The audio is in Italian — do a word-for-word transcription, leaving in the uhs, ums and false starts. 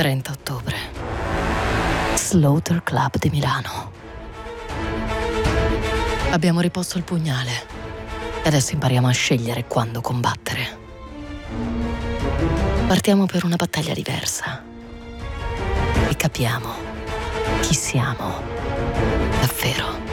trenta ottobre. Slaughter Club di Milano. Abbiamo riposto il pugnale e adesso impariamo a scegliere quando combattere. Partiamo per una battaglia diversa e capiamo chi siamo davvero.